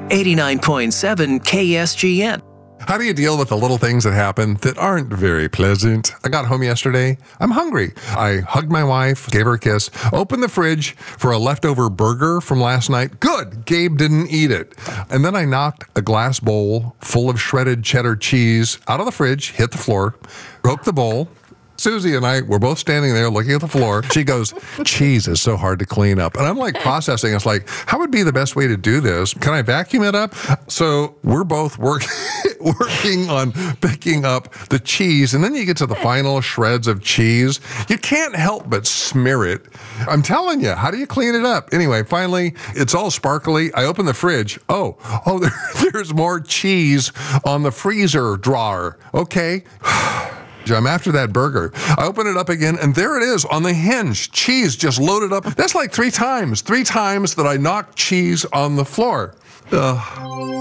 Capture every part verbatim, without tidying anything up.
eighty-nine point seven K S G N. How do you deal with the little things that happen that aren't very pleasant? I got home yesterday. I'm hungry. I hugged my wife, gave her a kiss, opened the fridge for a leftover burger from last night. Good. Gabe didn't eat it. And then I knocked a glass bowl full of shredded cheddar cheese out of the fridge, hit the floor, broke the bowl. Susie and I were both standing there looking at the floor. She goes, cheese is so hard to clean up. And I'm like processing. It's like, how would be the best way to do this? Can I vacuum it up? So we're both work, working on picking up the cheese. And then you get to the final shreds of cheese. You can't help but smear it. I'm telling you, how do you clean it up? Anyway, finally, it's all sparkly. I open the fridge. Oh, oh, there, there's more cheese on the freezer drawer. Okay. I'm after that burger. I open it up again, and there it is on the hinge. Cheese just loaded up. That's like three times. Three times that I knocked cheese on the floor. Ugh.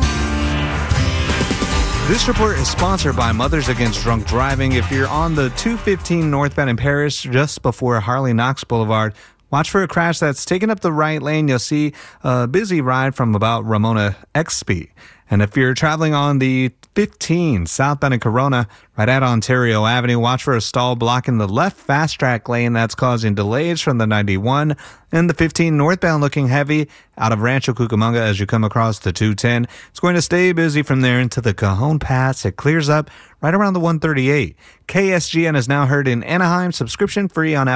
This report is sponsored by Mothers Against Drunk Driving. If you're on the two fifteen northbound in Paris, just before Harley Knox Boulevard, watch for a crash that's taking up the right lane. You'll see a busy ride from about Ramona Expe. And if you're traveling on the fifteen southbound in Corona, right at Ontario Avenue, watch for a stall blocking the left fast track lane that's causing delays from the ninety-one. And the fifteen northbound looking heavy out of Rancho Cucamonga as you come across the two ten. It's going to stay busy from there into the Cajon Pass. It clears up right around the one thirty-eight. K S G N is now heard in Anaheim, subscription free on Apple.